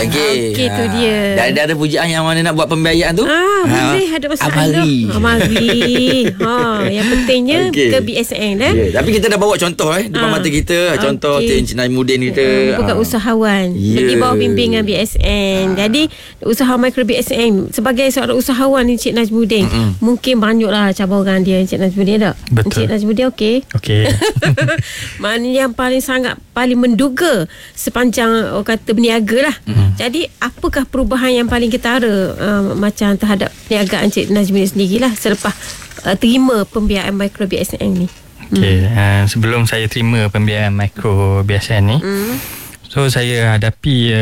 Okey, tu dia. Dah ada pujaan yang mana nak buat pembiayaan tu? Boleh ada masalah. Mari. Yang pentingnya ke BSN Tapi kita dah bawa contoh depan mata kita. Contoh Encik Najmudin kita. Bukan usahawan. Di bawah bimbingan BSN. Jadi usaha mikro BSN sebagai seorang usahawan Encik Najmudin, mungkin banyaklah cabaran dia Encik Najmudin tak? Betul. Encik Najmudin okey. Mana yang paling menduga sepanjang orang kata berniaga lah. Jadi apakah perubahan yang paling ketara macam terhadap perniagaan Encik Najmudin sendirilah selepas terima pembiayaan mikro BSN ni? Sebelum saya terima pembiayaan mikro BSN ni, so saya hadapi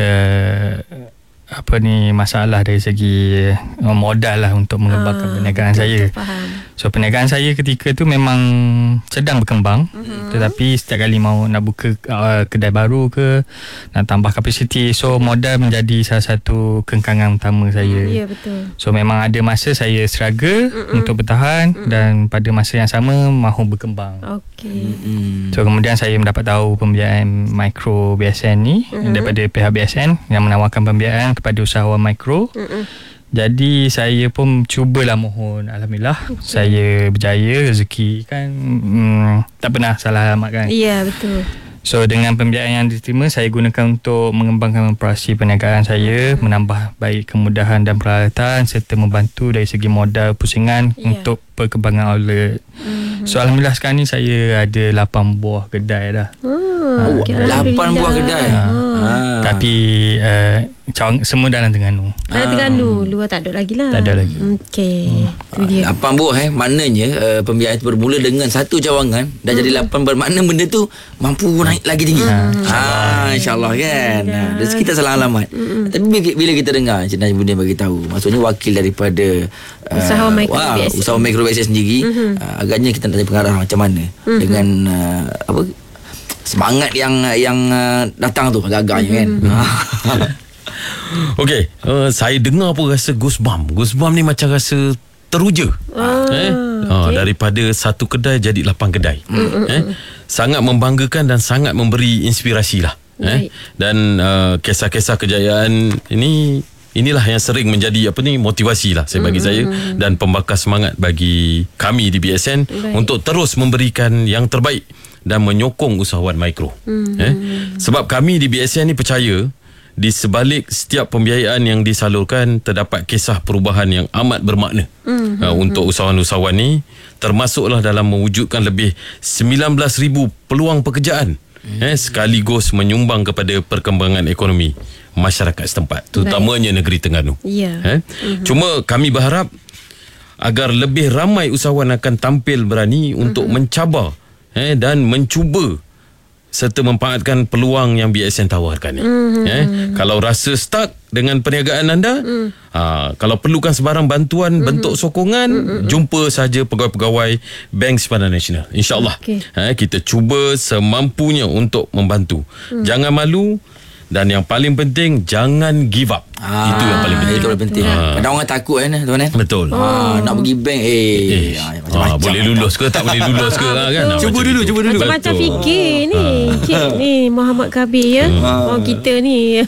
masalah dari segi modal lah untuk mengembangkan perniagaan saya. So perniagaan saya ketika tu memang sedang berkembang, tetapi setiap kali mau nak buka kedai baru ke, nak tambah kapasiti, so modal menjadi salah satu kengkangan utama saya. Ya, betul. So memang ada masa saya struggle untuk bertahan, dan pada masa yang sama mahu berkembang. So kemudian saya mendapat tahu pembiayaan mikro BSN ni daripada pihak BSN yang menawarkan pembiayaan kepada usahawan mikro. Jadi saya pun cubalah mohon. Alhamdulillah saya berjaya. Rezeki kan tak pernah salah alamat kan. Ya, betul. So dengan pembiayaan yang diterima, saya gunakan untuk mengembangkan operasi perniagaan saya, menambah baik kemudahan dan peralatan, serta membantu dari segi modal pusingan untuk perkembangan outlet. So alhamdulillah sekarang ni saya ada 8 buah kedai dah. 8 buah kedai. Tapi semua dalam Terengganu. Terengganu, luar tak ada lagi lah. Tak ada lagi. Okey. 8 buah maknanya pembiayaan itu bermula dengan satu cawangan, dah jadi 8, bermakna benda tu mampu naik lagi tinggi. InsyaAllah kan. Rezeki tak salah alamat. Tapi bila kita dengar Encik Najmudin bagi tahu, maksudnya wakil daripada usahawan mikro BSN sendiri, agaknya kita nak tanya pengarah macam mana dengan semangat yang datang tu agak-agaknya kan. Okey, saya dengar pun rasa goosebump. Goosebump ni macam rasa teruja. Daripada satu kedai jadi 8 kedai. Sangat membanggakan dan sangat memberi inspirasi lah. Dan kisah-kisah kejayaan inilah yang sering menjadi motivasi lah bagi saya dan pembakar semangat bagi kami di BSN untuk terus memberikan yang terbaik dan menyokong usahawan mikro. Sebab kami di BSN ni percaya di sebalik setiap pembiayaan yang disalurkan terdapat kisah perubahan yang amat bermakna untuk usahawan-usahawan ni, termasuklah dalam mewujudkan lebih 19,000 peluang pekerjaan sekaligus menyumbang kepada perkembangan ekonomi masyarakat setempat, terutamanya negeri Terengganu. Cuma kami berharap agar lebih ramai usahawan akan tampil berani untuk mencabar dan mencuba serta memanfaatkan peluang yang BSN tawarkan ni. Kalau rasa stuck dengan perniagaan anda, kalau perlukan sebarang bantuan, bentuk sokongan, jumpa saja pegawai-pegawai Bank Simpanan Nasional. InsyaAllah kita cuba semampunya untuk membantu. Jangan malu. Dan yang paling penting, jangan give up. Itu yang paling penting. Itu paling penting. Kadang orang takut tuan. Betul. Nak pergi bank macam-macam. Boleh lulus ke tak boleh lulus ke kan? Cuba dulu. Macam-macam fikir ni. Cik ni Muhammad Kabir ya. Kita ni.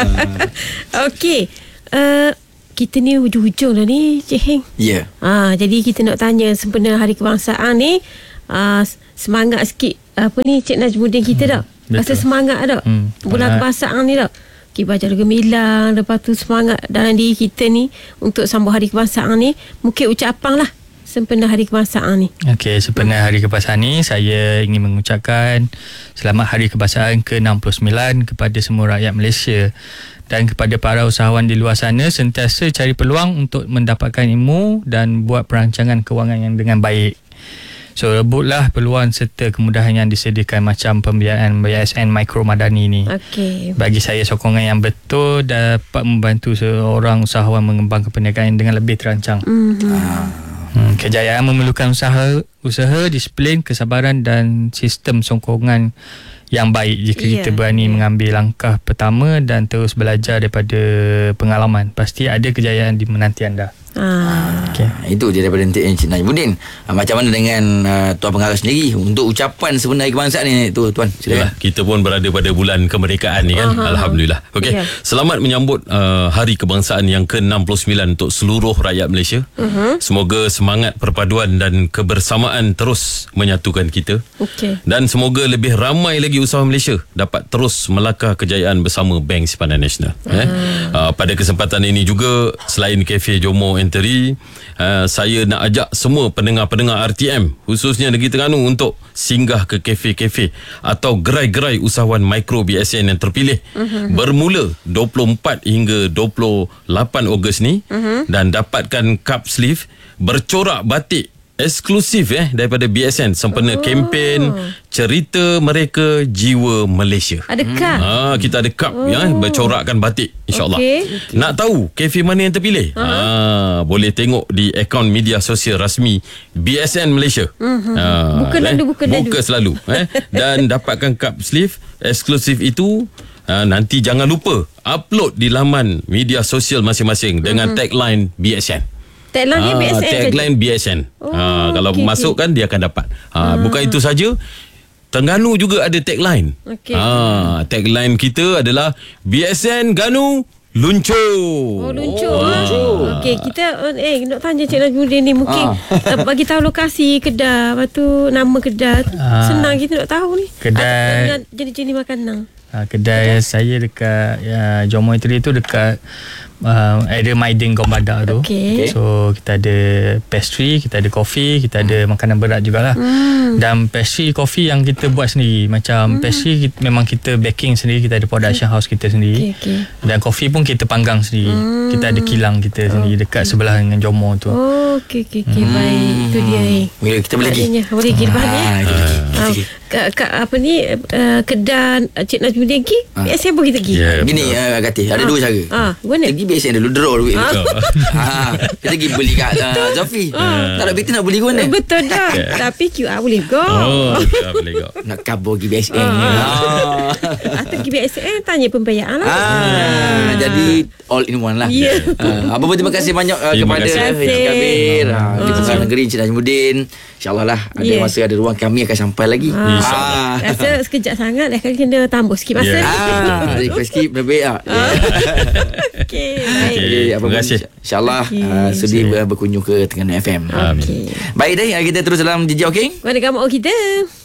Okey. Kita ni hujung-hujung dah ni Cik Heng. Ya. Jadi kita nak tanya sempena Hari Kebangsaan ni, semangat sikit Cik Najmudin kita tak? Rasa semangat tak? Bulan kebangsaan ni tak? Kita baca gemilang, lepas tu semangat dalam diri kita ni untuk sambut Hari Kebangsaan ni. Mungkin ucapan lah sempena Hari Kebangsaan ni. Okey, sempena Hari Kebangsaan ni, saya ingin mengucapkan selamat Hari Kebangsaan ke-69 kepada semua rakyat Malaysia. Dan kepada para usahawan di luar sana, sentiasa cari peluang untuk mendapatkan ilmu dan buat perancangan kewangan yang dengan baik. So rebutlah peluang serta kemudahan yang disediakan macam pembiayaan BSN Mikro Madani ni. Bagi saya sokongan yang betul dapat membantu seorang usahawan mengembangkan perniagaan dengan lebih terancang. Kejayaan memerlukan usaha, disiplin, kesabaran dan sistem sokongan yang baik. Jika kita berani mengambil langkah pertama dan terus belajar daripada pengalaman, pasti ada kejayaan di menanti anda. Okay. Itu dia daripada Encik Najmuddin. Macam mana dengan Tuan Pengarah sendiri untuk ucapan sebenar hari kebangsaan ni tu Tuan? Yalah, kita pun berada pada bulan kemerdekaan ni kan. Alhamdulillah. Okey. Yeah. Selamat menyambut hari kebangsaan yang ke-69 untuk seluruh rakyat Malaysia. Semoga semangat perpaduan dan kebersamaan terus menyatukan kita. Okey. Dan semoga lebih ramai lagi usahawan Malaysia dapat terus melakar kejayaan bersama Bank Simpanan Nasional. Pada kesempatan ini juga, selain Kafe Jomo Enteri, saya nak ajak semua pendengar-pendengar RTM khususnya Negeri Terengganu untuk singgah ke kafe-kafe atau gerai-gerai usahawan mikro BSN yang terpilih bermula 24 hingga 28 Ogos ni dan dapatkan cup sleeve bercorak batik eksklusif daripada BSN sempena kempen cerita mereka jiwa Malaysia. Adakah? Kita ada cup bercorakkan batik, InsyaAllah. Nak tahu kafe mana yang terpilih? Boleh tengok di akaun media sosial rasmi BSN Malaysia. Buka selalu dan dapatkan cup sleeve eksklusif itu. Nanti jangan lupa upload di laman media sosial masing-masing dengan tagline BSN. Tagline BSN. Tagline BSN. Kalau masuk kan dia akan dapat. Bukan itu saja. Terengganu juga ada tagline. Tagline kita adalah BSN Ganu Luncur. Luncur. Okey, kita nak tanya Cik Najmuddin ni mungkin bagi tahu lokasi kedai, lepas tu nama kedai. Senang kita nak tahu ni. Kedai jenis-jenis makanan. Kedai saya dekat Jomo Enteri tu dekat area Maidin Gombada tu. So kita ada pastry, kita ada kopi, kita ada makanan berat jugalah. Dan pastry, kopi yang kita buat sendiri. Macam pastry memang kita baking sendiri, kita ada production house kita sendiri. Dan kopi pun kita panggang sendiri. Kita ada kilang kita sendiri dekat sebelah dengan Jomo tu. Okey. Baik, itu dia. Kita boleh pergi. Boleh pergi lepas ni. Apa ni kedai Cik Najmuddin ki biasa pun kita pergi. Gini Katih, ada dua cara. Mana? Pergi BSN dulu, draw duit ni. Kita pergi beli kat Zafi. Tak nak kita nak beli ke mana? Betul dah. Tapi QR boleh go. Boleh go. Nak kabur pergi BSN. Atau pergi BSN tanya pembayaran lah. Jadi all in one lah. Apa pun terima kasih banyak kepada Encik Kabir, di Pengarah Negeri Encik Najmuddin. InsyaAllah lah ada masa ada ruang kami akan sampai lagi. Rasa sekejap sangat dah kena tambah sikit masa. Request skip lebih Okey, baik. Terima kasih. InsyaAllah sudi berkunjung ke Terengganu FM. Okey. Baik dah, kita terus dalam DJ Oking. Mana kamu kita?